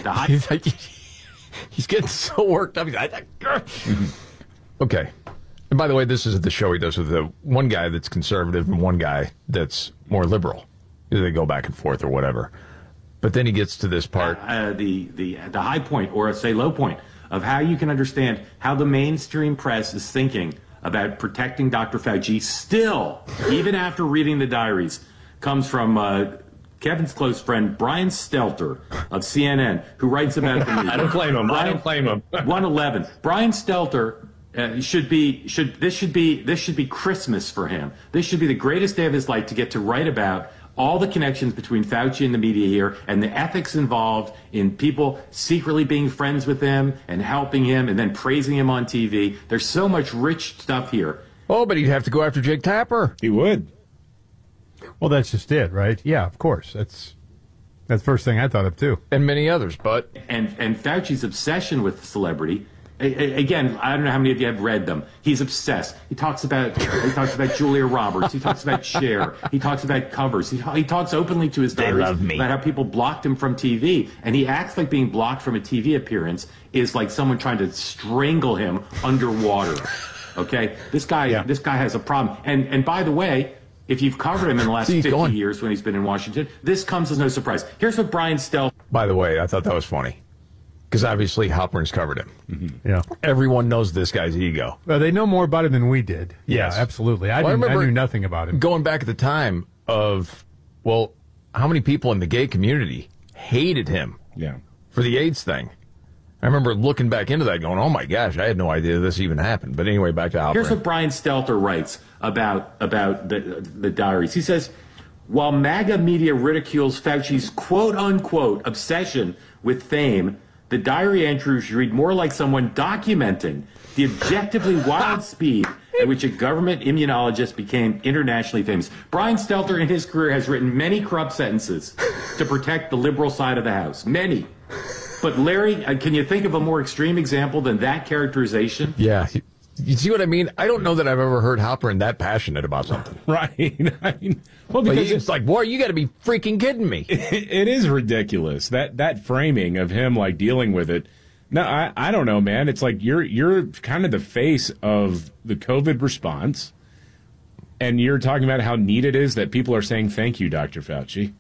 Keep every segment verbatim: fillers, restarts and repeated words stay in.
the high... he's, like, he's getting so worked up. He's like, okay. And by the way, this is the show he does with the one guy that's conservative and one guy that's more liberal. They go back and forth or whatever. But then he gets to this part. Uh, the, the, the high point, or say low point, of how you can understand how the mainstream press is thinking about protecting Doctor Fauci still, even after reading the diaries, comes from uh, Kevin's close friend, Brian Stelter of C N N, who writes about the I don't claim him. Brian, I don't claim him. one eleven. Brian Stelter uh, should be should this should be this should be Christmas for him. This should be the greatest day of his life to get to write about all the connections between Fauci and the media here and the ethics involved in people secretly being friends with him and helping him and then praising him on T V. There's so much rich stuff here. Oh, but he'd have to go after Jake Tapper. He would. Well, that's just it, right? Yeah, of course. That's that's the first thing I thought of, too. And many others, but... And, and Fauci's obsession with celebrity... Again, I don't know how many of you have read them. He's obsessed. He talks about he talks about Julia Roberts. He talks about Cher. He talks about covers. He, he talks openly to his diaries love me. about how people blocked him from T V, and he acts like being blocked from a T V appearance is like someone trying to strangle him underwater. Okay, this guy Yeah. this guy has a problem. And and by the way, if you've covered him in the last See, he's fifty going. years when he's been in Washington, this comes as no surprise. Here's what Brian Stelter. By the way, I thought that was funny. Because obviously Halpern's covered him. Mm-hmm. Yeah. Everyone knows this guy's ego. Well, they know more about him than we did. Yes. Yeah, absolutely. I, Well, I didn't, I, remember knew nothing about him. Going back at the time of, well, how many people in the gay community hated him Yeah. for the AIDS thing? I remember looking back into that going, oh my gosh, I had no idea this even happened. But anyway, back to Halpern. Here's what Brian Stelter writes about about the the diaries. He says, while MAGA media ridicules Fauci's quote-unquote obsession with fame, the diary entries read more like someone documenting the objectively wild speed at which a government immunologist became internationally famous. Brian Stelter in his career has written many corrupt sentences to protect the liberal side of the House. Many. But Larry, uh, can you think of a more extreme example than that characterization? Yeah. You, you see what I mean? I don't know that I've ever heard Halpern that passionate about something. Right. I mean, well, But because it's like, boy, you got to be freaking kidding me. it, it is ridiculous that that framing of him like dealing with it. No, I, I don't know, man. It's like you're you're kind of the face of the COVID response, and you're talking about how neat it is that people are saying thank you, Doctor Fauci.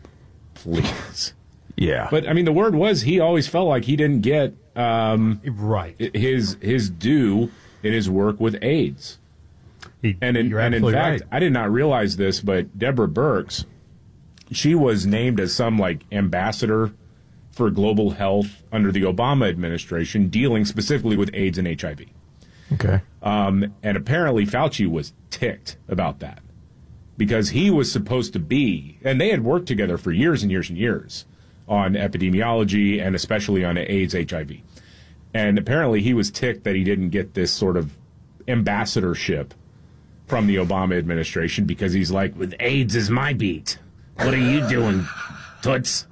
Please. Yeah. But I mean, the word was he always felt like he didn't get um, Right. his his due in his work with AIDS. He, And in, you're and in absolutely fact, right. I did not realize this, but Deborah Birx, she was named as some like ambassador for global health under the Obama administration, dealing specifically with AIDS and H I V. Okay. Um, and apparently Fauci was ticked about that because he was supposed to be, and they had worked together for years and years and years on epidemiology and especially on AIDS, H I V. And apparently he was ticked that he didn't get this sort of ambassadorship from the Obama administration because he's like, with AIDS is my beat. What are you doing, toots?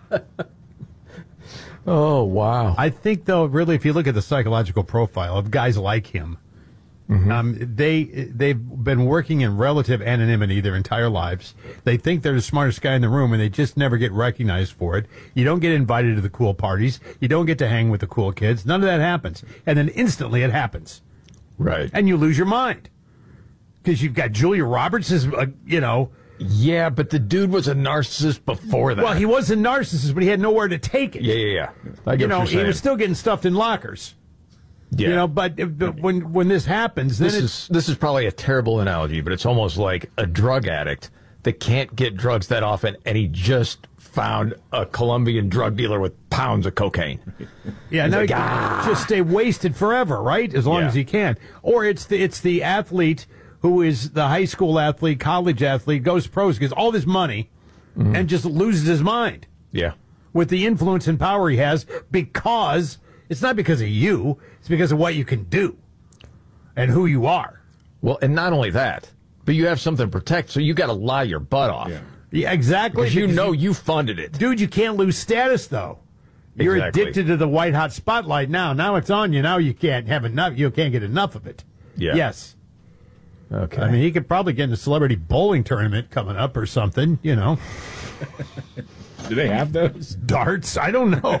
Oh, wow. I think, though, really, if you look at the psychological profile of guys like him, Mm-hmm. um, they, they've been working in relative anonymity their entire lives. They think they're the smartest guy in the room, and they just never get recognized for it. You don't get invited to the cool parties. You don't get to hang with the cool kids. None of that happens. And then instantly it happens. Right. And you lose your mind. Because you've got Julia Roberts as, uh, you know... Yeah, but the dude was a narcissist before that. Well, he was a narcissist, but he had nowhere to take it. Yeah, yeah, yeah. I get You know, what he you're saying. was still getting stuffed in lockers. Yeah. You know, but, but when when this happens, then This it's... is this is probably a terrible analogy, but it's almost like a drug addict that can't get drugs that often, and he just found a Colombian drug dealer with pounds of cocaine. Yeah, He's now like, he can "Ah." just stay wasted forever, right? As long Yeah. as he can. Or it's the it's the athlete who is the high school athlete, college athlete, goes pros, gets all this money, Mm-hmm. and just loses his mind Yeah. with the influence and power he has because it's not because of you, it's because of what you can do and who you are. Well, and not only that, but you have something to protect, so you got to lie your butt off. Yeah. Yeah, exactly. Because you because know you funded it. Dude, you can't lose status, though. You're Exactly. addicted to the white hot spotlight now. Now it's on you. Now you can't have enough. You can't get enough of it. Yeah. Yes. Okay. I mean, he could probably get in a celebrity bowling tournament coming up or something, you know. Do they have those? Darts? I don't know.